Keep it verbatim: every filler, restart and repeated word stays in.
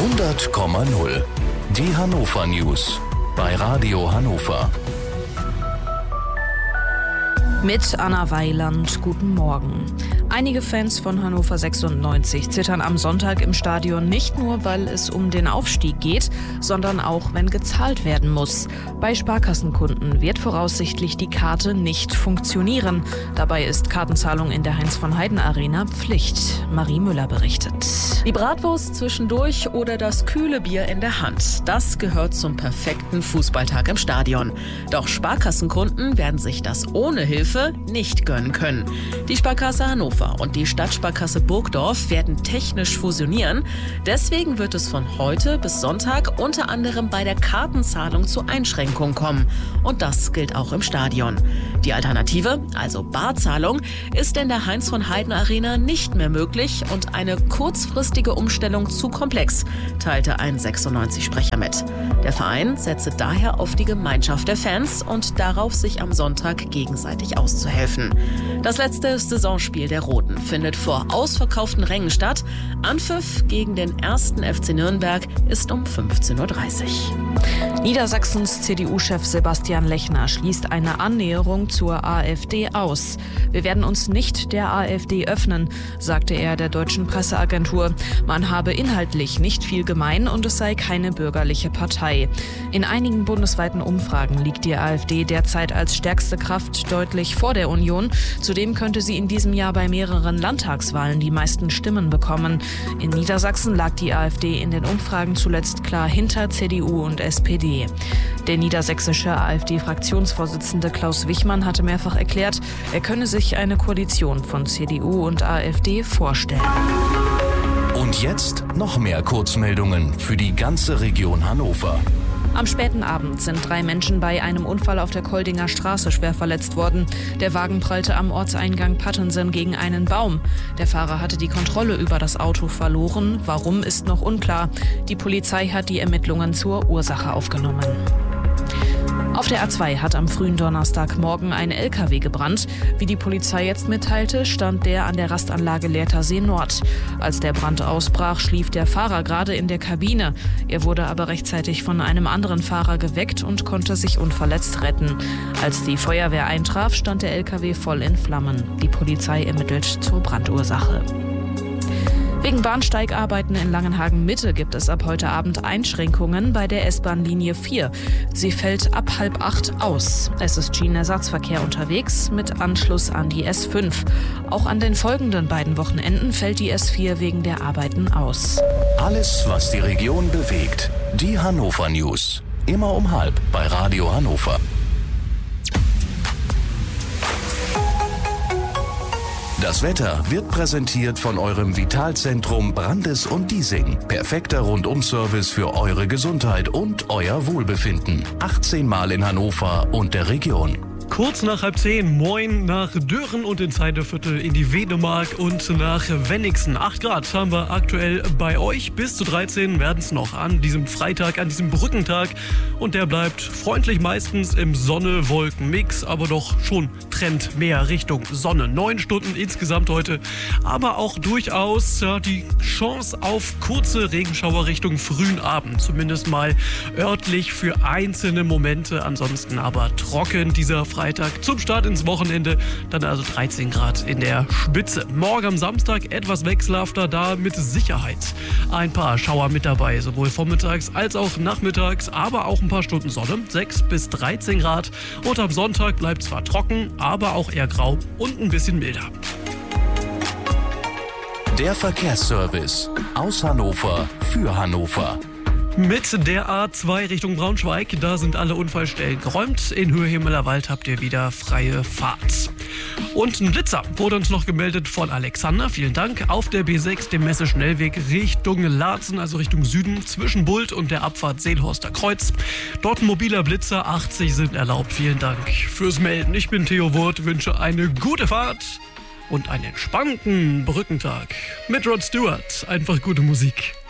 hundert Komma null. Die Hannover News bei Radio Hannover. Mit Anna Weiland, guten Morgen. Einige Fans von Hannover sechsundneunzig zittern am Sonntag im Stadion nicht nur, weil es um den Aufstieg geht, sondern auch, wenn gezahlt werden muss. Bei Sparkassenkunden wird voraussichtlich die Karte nicht funktionieren. Dabei ist Kartenzahlung in der Heinz-von-Heiden-Arena Pflicht. Marie Müller berichtet. Die Bratwurst zwischendurch oder das kühle Bier in der Hand. Das gehört zum perfekten Fußballtag im Stadion. Doch Sparkassenkunden werden sich das ohne Hilfe nicht gönnen können. Die Sparkasse Hannover und die Stadtsparkasse Burgdorf werden technisch fusionieren. Deswegen wird es von heute bis Sonntag unter anderem bei der Kartenzahlung zu Einschränkungen kommen. Und das gilt auch im Stadion. Die Alternative, also Barzahlung, ist in der Heinz-von-Heiden-Arena nicht mehr möglich und eine kurzfristige Umstellung zu komplex, teilte ein sechsundneunzig-Sprecher mit. Der Verein setze daher auf die Gemeinschaft der Fans und darauf, sich am Sonntag gegenseitig auszuhelfen. Das letzte Saisonspiel der Roten findet vor ausverkauften Rängen statt. Anpfiff gegen den ersten F C Nürnberg ist um fünfzehn Uhr dreißig. Niedersachsens C D U-Chef Sebastian Lechner schließt eine Annäherung zur AfD aus. Wir werden uns nicht der AfD öffnen, sagte er der deutschen Presseagentur. Man habe inhaltlich nicht viel gemein und es sei keine bürgerliche Partei. In einigen bundesweiten Umfragen liegt die AfD derzeit als stärkste Kraft deutlich vor der Union. Zudem könnte sie in diesem Jahr bei mehreren Landtagswahlen die meisten Stimmen bekommen. In Niedersachsen lag die AfD in den Umfragen zuletzt klar hinter C D U und S P D. Der niedersächsische AfD-Fraktionsvorsitzende Klaus Wichmann hatte mehrfach erklärt, er könne sich eine Koalition von C D U und AfD vorstellen. Und jetzt noch mehr Kurzmeldungen für die ganze Region Hannover. Am späten Abend sind drei Menschen bei einem Unfall auf der Koldinger Straße schwer verletzt worden. Der Wagen prallte am Ortseingang Pattensen gegen einen Baum. Der Fahrer hatte die Kontrolle über das Auto verloren. Warum, ist noch unklar. Die Polizei hat die Ermittlungen zur Ursache aufgenommen. Auf der A zwei hat am frühen Donnerstagmorgen ein L K W gebrannt. Wie die Polizei jetzt mitteilte, stand der an der Rastanlage Lehrtersee Nord. Als der Brand ausbrach, schlief der Fahrer gerade in der Kabine. Er wurde aber rechtzeitig von einem anderen Fahrer geweckt und konnte sich unverletzt retten. Als die Feuerwehr eintraf, stand der L K W voll in Flammen. Die Polizei ermittelt zur Brandursache. Wegen Bahnsteigarbeiten in Langenhagen-Mitte gibt es ab heute Abend Einschränkungen bei der S-Bahn-Linie vier. Sie fällt ab halb acht aus. Es ist Schienenersatzverkehr unterwegs mit Anschluss an die S fünf. Auch an den folgenden beiden Wochenenden fällt die S vier wegen der Arbeiten aus. Alles, was die Region bewegt. Die Hannover News. Immer um halb bei Radio Hannover. Das Wetter wird präsentiert von eurem Vitalzentrum Brandes und Diesing. Perfekter Rundum-Service für eure Gesundheit und euer Wohlbefinden. achtzehn Mal in Hannover und der Region. Kurz nach halb zehn, moin nach Dören und ins Heideviertel in die Wedemark und nach Wenningsen. acht Grad haben wir aktuell bei euch. Bis zu dreizehn werden es noch an diesem Freitag, an diesem Brückentag. Und der bleibt freundlich meistens im Sonne-Wolken-Mix, aber doch schon Trend mehr Richtung Sonne. Neun Stunden insgesamt heute, aber auch durchaus ja, die Chance auf kurze Regenschauer Richtung frühen Abend. Zumindest mal örtlich für einzelne Momente. Ansonsten aber trocken dieser Freitag. Freitag zum Start ins Wochenende, dann also dreizehn Grad in der Spitze. Morgen am Samstag etwas wechselhafter, da mit Sicherheit ein paar Schauer mit dabei, sowohl vormittags als auch nachmittags, aber auch ein paar Stunden Sonne, sechs bis dreizehn Grad. Und am Sonntag bleibt zwar trocken, aber auch eher grau und ein bisschen milder. Der Verkehrsservice aus Hannover für Hannover. Mit der A zwei Richtung Braunschweig, da sind alle Unfallstellen geräumt. In Höhe Himmelerwald habt ihr wieder freie Fahrt. Und ein Blitzer wurde uns noch gemeldet von Alexander, vielen Dank, auf der B sechs, dem Messe-Schnellweg Richtung Laatzen, also Richtung Süden, zwischen Bult und der Abfahrt Seelhorster Kreuz. Dort ein mobiler Blitzer, achtzig sind erlaubt, vielen Dank fürs Melden. Ich bin Theo Wurth, wünsche eine gute Fahrt und einen entspannten Brückentag mit Rod Stewart. Einfach gute Musik.